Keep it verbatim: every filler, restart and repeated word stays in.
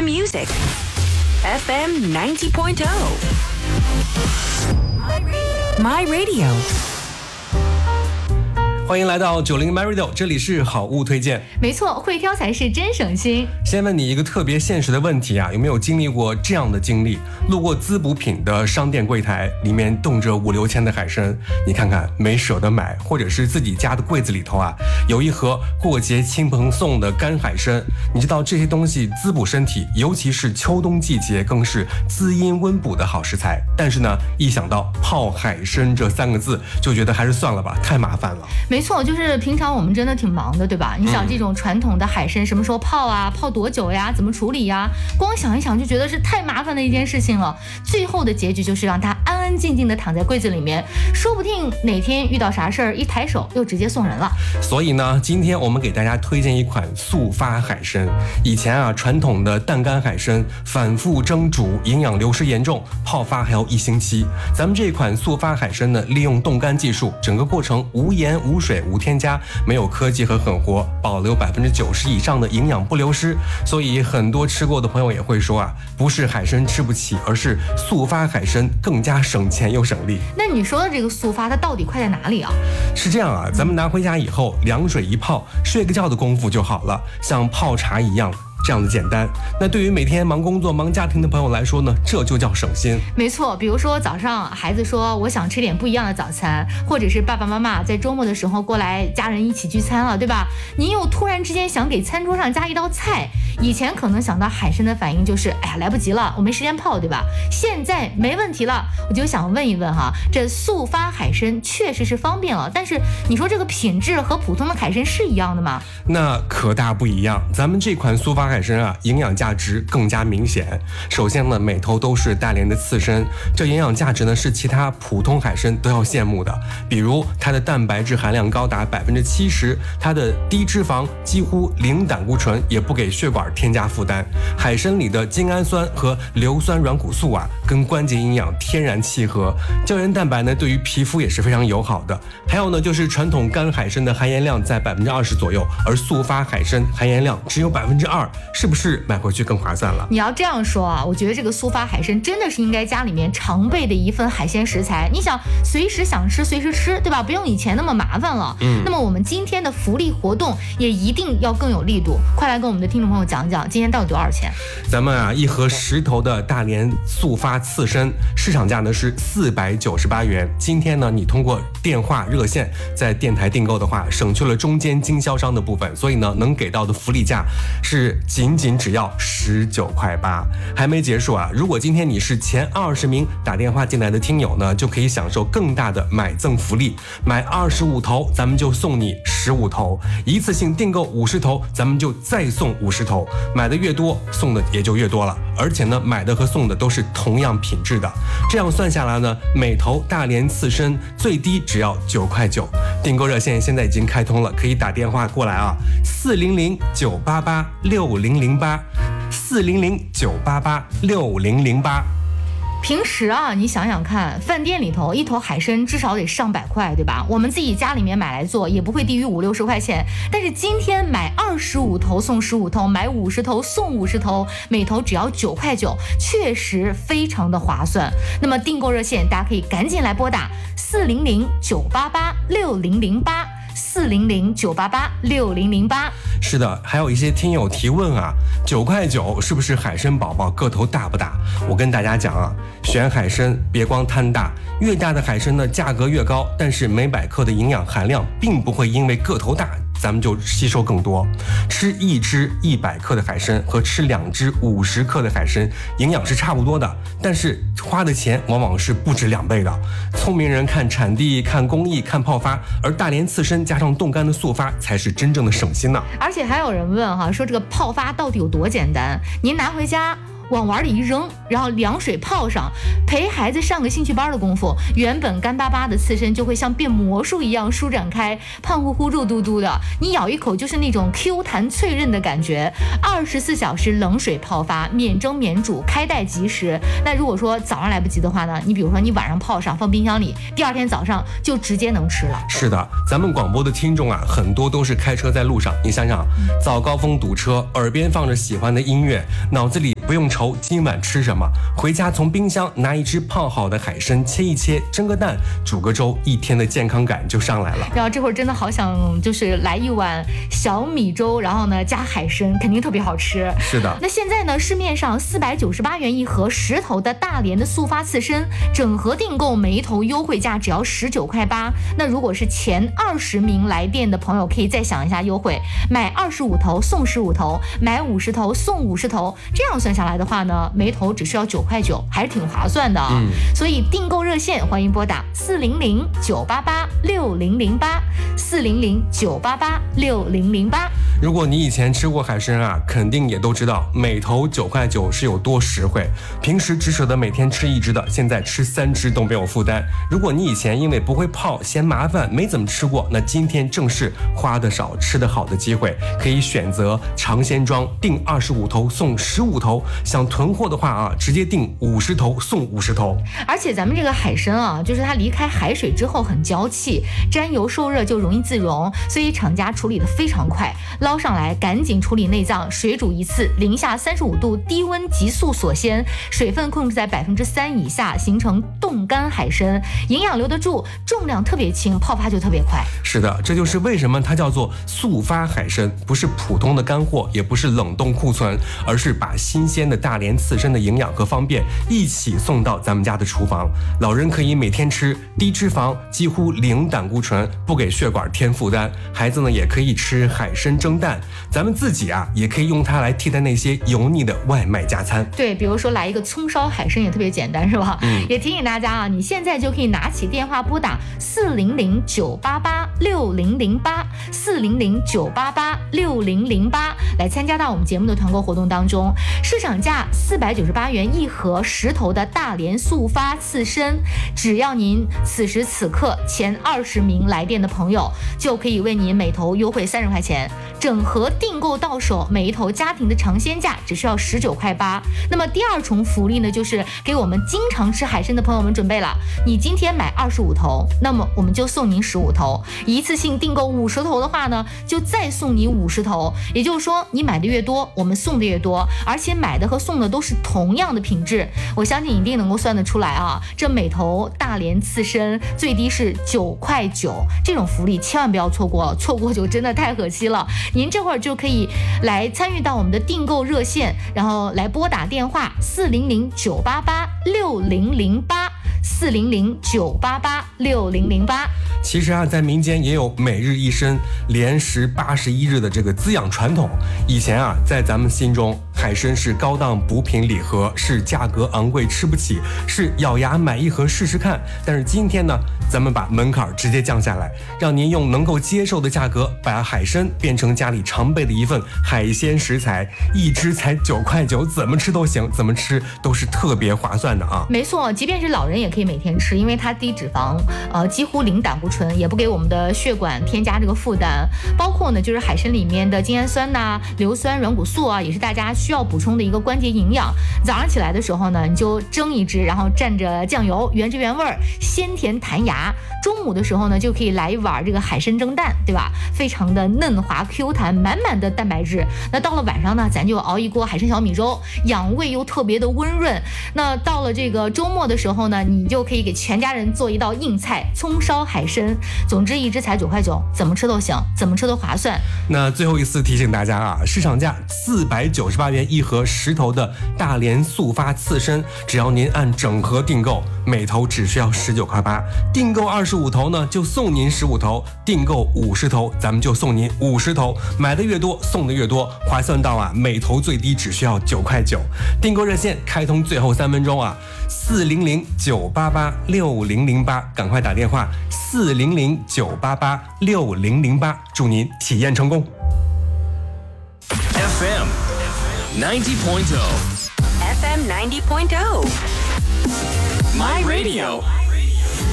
music. F M ninety point oh. My Radio. 欢迎来到九零 My Radio， 这里是好物推荐。 没错，会挑才是真省心。 先问你一个特别现实的问题啊，有没有经历过这样的经历？路过滋补品的商店柜台，里面冻着五六千的海参，你看看没舍得买，或者是自己家的柜子里头啊，有一盒过节亲朋送的干海参。你知道这些东西滋补身体，尤其是秋冬季节，更是滋阴温补的好食材。但是呢，一想到泡海参这三个字，就觉得还是算了吧，太麻烦了。 没错，就是平常我们真的挺忙的，对吧？你想这种传统的海参什么时候泡啊，泡多久呀，怎么处理呀，光想一想就觉得是太麻烦的一件事情了。最后的结局就是让它安安静静的躺在柜子里面，说不定哪天遇到啥事儿，一抬手又直接送人了。 所以呢，今天我们给大家推荐一款速发海参。以前啊，传统的淡干海参反复蒸煮，营养流失严重，泡发还要一星期。咱们这款速发海参呢，利用冻干技术，整个过程无盐无水无添加，没有科技和狠活，保留百分之九十以上的营养不流失。所以很多吃过的朋友也会说啊，不是海参吃不起，而是速发海参更加省钱又省力。 那你说的这个速发，它到底快在哪里啊？ 是这样啊，咱们拿回家以后，凉水一泡，睡个觉的功夫就好了，像泡茶一样。这样的简单，那对于每天忙工作忙家庭的朋友来说呢，这就叫省心。 没错，比如说早上孩子说我想吃点不一样的早餐，或者是爸爸妈妈在周末的时候过来家人一起聚餐了，对吧？您又突然之间想给餐桌上加一道菜，以前可能想到海参的反应就是哎呀来不及了，我没时间泡，对吧？现在没问题了，我就想问一问哈，这速发海参确实是方便了，但是你说这个品质和普通的海参是一样的吗？ 那可大不一样，咱们这款速发海参啊，营养价值更加明显。首先呢，每头都是大连的刺参，这营养价值呢是其他普通海参都要羡慕的。比如它的蛋白质含量高达百分之七十，它的低脂肪，几乎零胆固醇，也不给血管添加负担。海参里的精氨酸和硫酸软骨素啊，跟关节营养天然契合。胶原蛋白呢，对于皮肤也是非常友好的。还有呢，就是传统干海参的含盐量在百分之二十左右，而速发海参含盐量只有百分之二，是不是？是买回去更划算了。 你要这样说啊，我觉得这个速发海参真的是应该家里面常备的一份海鲜食材。你想随时想吃随时吃，对吧？不用以前那么麻烦了。嗯，那么我们今天的福利活动也一定要更有力度。快来跟我们的听众朋友讲讲，今天到底多少钱？ 咱们啊，一盒十头的大连速发刺参，市场价呢是四百九十八元。今天呢，你通过电话热线在电台订购的话，省去了中间经销商的部分，所以呢，能给到的福利价是仅仅只要十九块八。还没结束啊！如果今天你是前二十名打电话进来的听友呢，就可以享受更大的买赠福利。买二十五头，咱们就送你十五头；一次性订购五十头，咱们就再送五十头。买的越多，送的也就越多了。而且呢，买的和送的都是同样品质的。这样算下来呢，每头大连刺参最低只要九块九。订购热线现在已经开通了，可以打电话过来啊，四零零九八八六零零八。四零零九八八六零零八。 平时啊，你想想看，饭店里头一头海参至少得上百块，对吧？我们自己家里面买来做，也不会低于五六十块钱。但是今天买二十五头送十五头，买五十头送五十头，每头只要九块九，确实非常的划算。那么订购热线，大家可以赶紧来拨打四零零九八八六零零八。四零零九八八六零零八。 是的，还有一些听友提问啊，九块九是不是海参宝宝个头大不大？我跟大家讲啊，选海参别光贪大，越大的海参呢价格越高，但是每百克的营养含量并不会因为个头大咱们就吸收更多。吃一只一百克的海参和吃两只五十克的海参，营养是差不多的，但是花的钱往往是不止两倍的。聪明人看产地、看工艺、看泡发，而大连刺参加上冻干的速发才是真正的省心呢。 而且还有人问哈，说这个泡发到底有多简单？您拿回家往碗里一扔，然后凉水泡上，陪孩子上个兴趣班的功夫，原本干巴巴的刺身就会像变魔术一样舒展开，胖乎乎肉嘟嘟的，你咬一口就是那种 Q 弹脆韧的感觉。二十四小时冷水泡发，免蒸免煮，开袋即食。那如果说早上来不及的话呢，你比如说你晚上泡上放冰箱里，第二天早上就直接能吃了。 是的，咱们广播的听众啊，很多都是开车在路上，你想想早高峰堵车，耳边放着喜欢的音乐，脑子里不用愁今晚吃什么，回家从冰箱拿一只泡好的海参，切一切，蒸个蛋，煮个粥，一天的健康感就上来了。 然后这会儿真的好想就是来一碗小米粥，然后呢加海参，肯定特别好吃。 是的。 那现在呢，市面上四百九十八元一盒十头的大连的速发刺身，整盒订购每一头优惠价只要十九块八。那如果是前二十名来电的朋友，可以再想一下优惠，买二十五头送十五头，买五十头送五十头，这样算下来的话呢，每头只需要九块九，还是挺划算的啊。嗯、所以订购热线欢迎拨打四零零九八八六零零八四零零九八八六零零八。 如果你以前吃过海参啊，肯定也都知道每头九块九是有多实惠。平时只舍得每天吃一只的，现在吃三只都没有负担。如果你以前因为不会泡嫌麻烦没怎么吃过，那今天正是花的少吃的好的机会，可以选择尝鲜装，订二十五头送十五头。想囤货的话啊，直接订五十头送五十头。 而且咱们这个海参啊，就是它离开海水之后很娇气，沾油受热就容易自溶，所以厂家处理的非常快，捞上来赶紧处理内脏，水煮一次，零下三十五度低温急速锁鲜，水分控制在百分之三以下，形成冻干海参，营养留得住，重量特别轻，泡发就特别快。 是的，这就是为什么它叫做速发海参，不是普通的干货，也不是冷冻库存，而是把新鲜的大连刺身的营养和方便一起送到咱们家的厨房。老人可以每天吃，低脂肪，几乎零胆固醇，不给血管添负担。孩子呢也可以吃海参蒸蛋，咱们自己啊也可以用它来替代那些油腻的外卖加餐。 对，比如说来一个葱烧海参也特别简单，是吧？嗯，也提醒大家啊，你现在就可以拿起电话拨打四零零九八八六零零八四零零九八八六零零八来参加到我们节目的团购活动当中。市场价四百九十八元一盒十头的大连速发刺身，只要您此时此刻前二十名来电的朋友，就可以为您每头优惠三十块钱，整盒订购到手，每一头家庭的尝鲜价只需要十九块八。那么第二重福利呢，就是给我们经常吃海参的朋友们准备了，你今天买二十五头，那么我们就送您十五头，一次性订购五十头的话呢，就再送你五十头。也就是说，你买的越多，我们送的越多，而且买的和送的都是同样的品质，我相信一定能够算得出来啊。这每头大连刺身最低是九块九，这种福利千万不要错过，错过就真的太可惜了。您这会儿就可以来参与到我们的订购热线，然后来拨打电话四零零九八八六零零八四零零九八八六零零八。 其实啊，在民间也有每日一参，连食八十一日的这个滋养传统。以前啊，在咱们心中，海参是高档补品礼盒，是价格昂贵吃不起，是咬牙买一盒试试看。但是今天呢，咱们把门槛直接降下来，让您用能够接受的价格，把海参变成家里常备的一份海鲜食材，一只才九块九，怎么吃都行，怎么吃都是特别划算的啊。 没错，即便是老人也可以每天吃，因为它低脂肪，呃，几乎零胆固醇，也不给我们的血管添加这个负担。包括呢，就是海参里面的精氨酸呐、啊、硫酸、软骨素啊，也是大家需要补充的一个关节营养。早上起来的时候呢，你就蒸一只，然后蘸着酱油，原汁原味，鲜甜弹牙。中午的时候呢，就可以来一碗这个海参蒸蛋，对吧？非常的嫩滑 Q 弹，满满的蛋白质。那到了晚上呢，咱就熬一锅海参小米粥，养胃又特别的温润。那到了这个周末的时候呢，你就可以给全家人做一道硬菜，葱烧海参。总之一只才九块九，怎么吃都行，怎么吃都划算。 那最后一次提醒大家啊，市场价四百九十八元一盒十头的大连速发刺参，只要您按整盒订购，每头只需要十九块八。订购二十五头呢，就送您十五头；订购五十头，咱们就送您五十头。买的越多，送的越多，划算到啊，每头最低只需要九块九。订购热线开通最后三分钟啊，四零零九八八六零零八，赶快打电话，四零零九八八六零零八，祝您体验成功。 F M ninety point oh F M ninety point oh My Radio